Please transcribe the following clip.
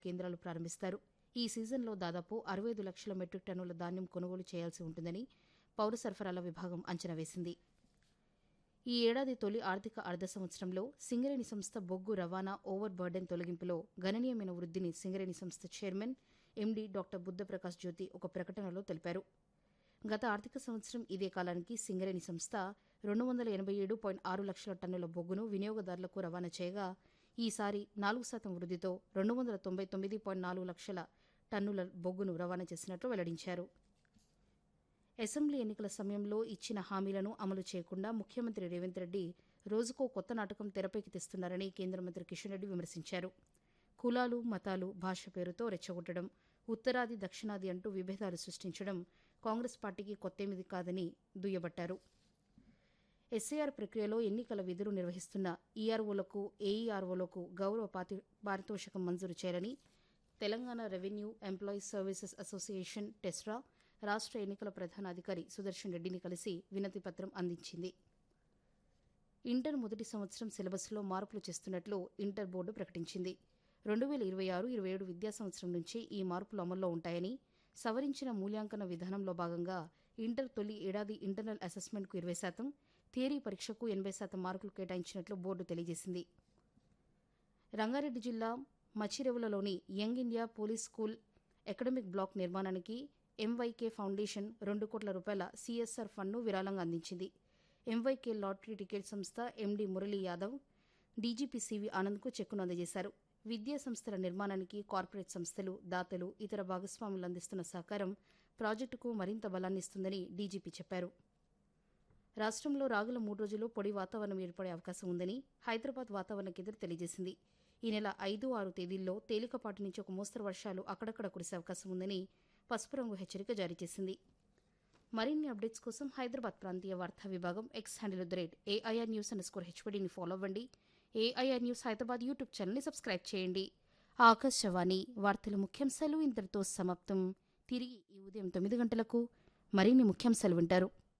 కేంద్రాలు ప్రారంభిస్తారు. ఈ సీజన్లో దాదాపు 65 లక్షల మెట్రిక్ టన్నుల ధాన్యం కొనుగోలు చేయాల్సి ఉంటుందని పౌర సరఫరాల విభాగం అంచనా వేసింది. ఈ ఏడాది తొలి ఆర్థిక అర్ధ సంవత్సరంలో సింగరేణి సంస్థ బొగ్గు రవాణా ఓవర్ బర్డెన్ తొలగింపులో గణనీయమైన వృద్ధిని సింగరేణి సంస్థ చైర్మన్ ఎండీ డాక్టర్ బుద్ధప్రకాష్ జ్యోతి ఒక ప్రకటనలో తెలిపారు. గత ఆర్థిక సంవత్సరం ఇదే కాలానికి సింగరేణి సంస్థ 287.6 లక్షల టన్నుల బొగ్గును వినియోగదారులకు రవాణా చేయగా ఈసారి 4% వృద్ధితో 299.4 లక్షల టన్నుల బొగ్గును రవాణా చేసినట్లు వెల్లడించారు. అసెంబ్లీ ఎన్నికల సమయంలో ఇచ్చిన హామీలను అమలు చేయకుండా ముఖ్యమంత్రి రేవంత్ రెడ్డి రోజుకో కొత్త నాటకం తెరపైకి తెస్తున్నారని కేంద్ర మంత్రి కిషన్ రెడ్డి విమర్శించారు. కులాలు, మతాలు, భాష పేరుతో రెచ్చగొట్టడం, ఉత్తరాది దక్షిణాది అంటూ విభేదాలు సృష్టించడం కాంగ్రెస్ పార్టీకి కొత్తేమిది కాదని దుయ్యబట్టారు. ఎస్ఐఆర్ ప్రక్రియలో ఎన్నికల విధులు నిర్వహిస్తున్న ఈఆర్ఓలకు, ఏఈఆర్ఓలకు గౌరవ పారితోషికం మంజూరు చేయాలని Telangana revenue employees services association TESRA రాష్ట్ర ఎన్నికల ప్రధానాధికారి సుదర్శన్ రెడ్డిని కలిసి వినతిపత్రం అందించింది. ఇంటర్ మొదటి సంవత్సరం సిలబస్లో మార్పులు చేస్తున్నట్లు ఇంటర్ బోర్డు ప్రకటించింది. 2026-27 విద్యా సంవత్సరం నుంచి ఈ మార్పులు అమల్లో ఉంటాయని, సవరించిన మూల్యాంకన విధానంలో భాగంగా ఇంటర్ తొలి ఏడాది ఇంటర్నల్ అసెస్మెంట్కు 20%, థియరీ పరీక్షకు 80% మార్కులు కేటాయించినట్లు బోర్డు తెలియజేసింది. రంగారెడ్డి జిల్లా మచిరెవులలోని young India police school academic block నిర్మాణానికి ఎంవైకే ఫౌండేషన్ 2 కోట్ల రూపాయల సీఎస్ఆర్ ఫండ్ను విరాళంగా అందించింది. ఎంవైకే లాటరీ టికెట్ సంస్థ MD Murali Yadav, DGP CV ఆనంద్కు చెక్కును అందజేశారు. విద్యా సంస్థల నిర్మాణానికి కార్పొరేట్ సంస్థలు, దాతలు, ఇతర భాగస్వాములు అందిస్తున్న సహకారం ప్రాజెక్టుకు మరింత బలాన్నిస్తుందని డీజీపీ చెప్పారు. రాష్ట్రంలో రాగల 3 రోజుల్లో పొడి వాతావరణం ఏర్పడే అవకాశం ఉందని హైదరాబాద్ వాతావరణ కేంద్రం తెలియజేసింది. ఈ నెల 5-6 తేదీల్లో తేలికపాటి నుంచి ఒక మోస్తరు వర్షాలు అక్కడక్కడ కురిసే అవకాశం ఉందని పసుపు రంగు హెచ్చరిక జారీ చేసింది. మరిన్ని అప్డేట్స్ కోసం హైదరాబాద్ ప్రాంతీయ వార్తా విభాగం ఎక్స్ హ్యాండిల్ @AIR News_HPDని ఫాలో అవ్వండి. AIR న్యూస్ హైదరాబాద్ యూట్యూబ్ ఛానల్ని సబ్స్క్రైబ్ చేయండి. ఆకాశవాణి వార్తల ముఖ్యాంశాలు ఇంతటితో సమాప్తం. తిరిగి ఈ ఉదయం 9 గంటలకు మరిన్ని ముఖ్యాంశాలు వింటారు.